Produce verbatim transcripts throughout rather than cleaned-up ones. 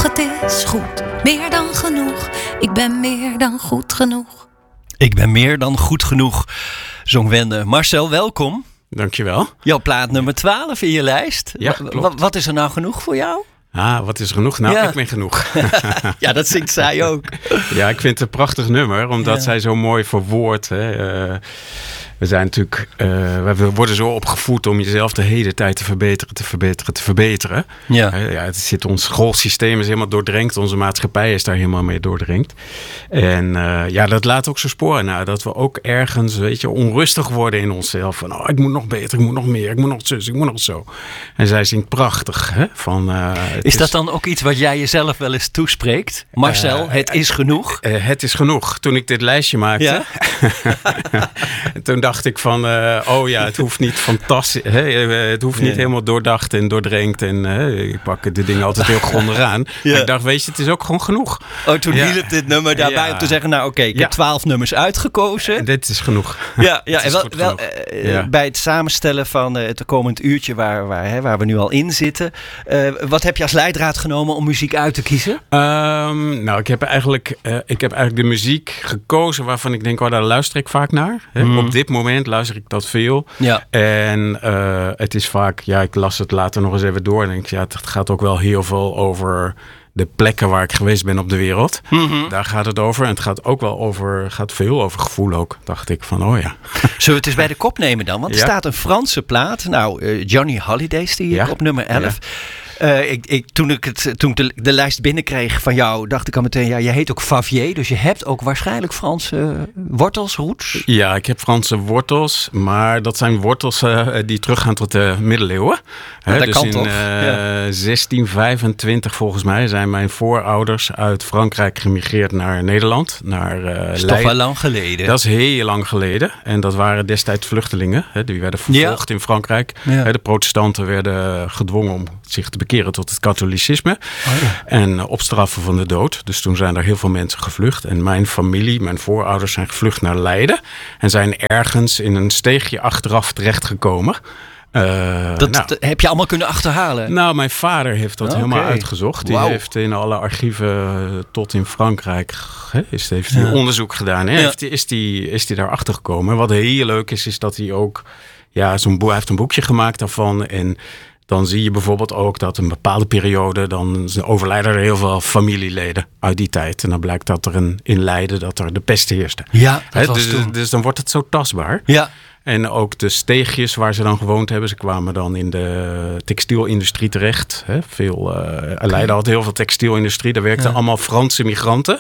genoeg, het is goed. Meer dan genoeg, ik ben meer dan goed genoeg. Ik ben meer dan goed genoeg, zong Wende. Marcel, welkom. Dankjewel. Jouw plaat nummer twaalf in je lijst. Ja, klopt. Wat, wat is er nou genoeg voor jou? Ah, wat is er genoeg? Nou, ja. ik ben genoeg. Ja, dat zingt zij ook. Ja, ik vind het een prachtig nummer, omdat ja. zij zo mooi verwoordt. Hè. Uh, we zijn natuurlijk, uh, we worden zo opgevoed om jezelf de hele tijd te verbeteren, te verbeteren, te verbeteren. Ja. Uh, ja, het zit, ons schoolsysteem is helemaal doordrenkt, onze maatschappij is daar helemaal mee doordrenkt. En uh, ja, dat laat ook zo sporen na, dat we ook ergens, weet je, onrustig worden in onszelf. Van, oh, ik moet nog beter, ik moet nog meer, ik moet nog zus, ik moet nog zo. En zij zingt prachtig, hè, van... Uh, Is dat dan ook iets wat jij jezelf wel eens toespreekt? Marcel, uh, het is genoeg? Uh, uh, het is genoeg. Toen ik dit lijstje maakte, ja? toen dacht ik van, uh, oh ja, het hoeft niet fantastisch, hè, het hoeft niet ja. helemaal doordacht en doordrenkt. En uh, ik pak de dingen altijd heel grondig aan. Ja. Maar ik dacht, weet je, het is ook gewoon genoeg. Oh, toen ja. hielp dit nummer daarbij ja. om te zeggen, nou oké, okay, ik ja. heb twaalf nummers uitgekozen. En dit is genoeg. Ja, ja en wel, wel uh, ja. bij het samenstellen van uh, het komend uurtje waar, waar, hè, waar we nu al in zitten. Uh, wat heb je als leidraad genomen om muziek uit te kiezen? Um, nou, ik heb, eigenlijk, uh, ik heb eigenlijk de muziek gekozen waarvan ik denk, oh, daar luister ik vaak naar. Hè? Mm. Op dit moment luister ik dat veel. Ja. En uh, het is vaak, ja, ik las het later nog eens even door en denk, ja, het gaat ook wel heel veel over de plekken waar ik geweest ben op de wereld. Mm-hmm. Daar gaat het over. En het gaat ook wel over, gaat veel over gevoel ook. Dacht ik van, oh ja. Zullen we het eens bij de kop nemen dan? Want er ja. staat een Franse plaat. Nou, uh, Johnny Holiday zie ik ja. op nummer elf. Ja. Uh, ik, ik, toen ik, het, toen ik de, de lijst binnenkreeg van jou, dacht ik al meteen, ja, je heet ook Favier, dus je hebt ook waarschijnlijk Franse uh, wortels, roots. Ja, ik heb Franse wortels, maar dat zijn wortels uh, die teruggaan tot de middeleeuwen. Ja, He, dat dus kan in toch? Uh, ja. zestien vijfentwintig volgens mij zijn mijn voorouders uit Frankrijk gemigreerd naar Nederland. Naar, uh, dat is toch wel lang geleden. Dat is heel lang geleden. En dat waren destijds vluchtelingen. He, die werden vervolgd ja. in Frankrijk. Ja. He, de protestanten werden gedwongen om zich te bekeren tot het katholicisme. Oh ja. En uh, op straffen van de dood. Dus toen zijn er heel veel mensen gevlucht. En mijn familie, mijn voorouders zijn gevlucht naar Leiden. En zijn ergens in een steegje achteraf terechtgekomen. Uh, dat nou, t- heb je allemaal kunnen achterhalen? Nou, mijn vader heeft dat okay. helemaal uitgezocht. Die wow. heeft in alle archieven uh, tot in Frankrijk hè, is, heeft ja. hij onderzoek gedaan. Hè? Ja. Heeft, is die, is die daarachter gekomen. Wat heel leuk is, is dat hij ook... Ja, zo'n boek, hij heeft een boekje gemaakt daarvan. En dan zie je bijvoorbeeld ook dat een bepaalde periode... dan overlijden er heel veel familieleden uit die tijd. En dan blijkt dat er een, in Leiden dat er de pest heerste. Ja, dat hè, was dus, toen. dus dan wordt het zo tastbaar. Ja. En ook de steegjes waar ze dan gewoond hebben. Ze kwamen dan in de textielindustrie terecht. Hè. Veel, uh, Leiden had heel veel textielindustrie. Daar werkten ja. allemaal Franse migranten.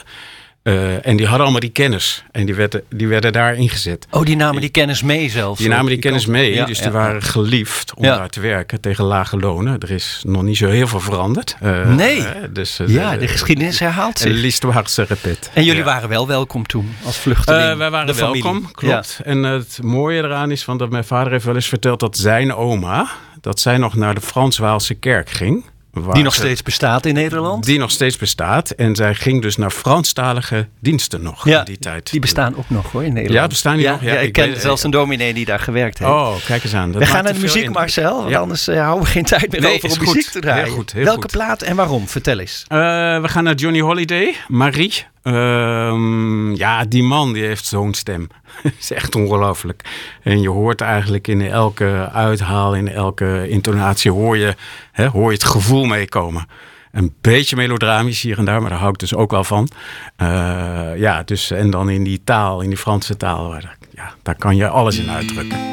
Uh, en die hadden allemaal die kennis. En die werden, die werden daar ingezet. Oh, die namen die kennis mee zelfs? Die namen die, die kennis kant. mee. Ja, dus ja. die waren geliefd om ja. daar te werken tegen lage lonen. Er is nog niet zo heel veel veranderd. Uh, nee. Uh, dus, uh, ja, de, de geschiedenis herhaalt zich. L'histoire se répète. En jullie ja. waren wel welkom toen als vluchteling? Uh, wij waren welkom, klopt. Ja. En uh, het mooie eraan is, want dat mijn vader heeft wel eens verteld dat zijn oma, dat zij nog naar de Frans-Waalse kerk ging. Die nog ze, steeds bestaat in Nederland? Die nog steeds bestaat. En zij ging dus naar Franstalige diensten nog ja, in die tijd. Die bestaan ook nog hoor in Nederland. Ja, bestaan die ja, nog? Ja, ja ik, ik ken weet, zelfs een dominee die daar gewerkt heeft. Oh, kijk eens aan. Dat we gaan naar de muziek, in... Marcel. Want ja. anders uh, houden we geen tijd meer nee, over om goed. muziek te draaien. Heel goed, heel Welke goed. plaat en waarom? Vertel eens. Uh, we gaan naar Johnny Holiday, Marie. Um, ja, die man die heeft zo'n stem. Het is echt ongelooflijk. En je hoort eigenlijk in elke uithaal, in elke intonatie hoor je, hè, hoor je het gevoel meekomen. Een beetje melodramatisch hier en daar, maar daar hou ik dus ook wel van. Uh, ja, dus, en dan in die taal, in die Franse taal, ja, daar kan je alles in uitdrukken.